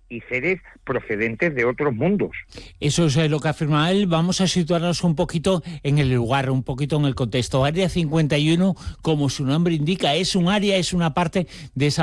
y seres procedentes de otros mundos. Eso es lo que afirma él. Vamos a situarnos un poquito en el lugar, un poquito en el contexto. Área 51, como su nombre indica, es un área, es una parte de esa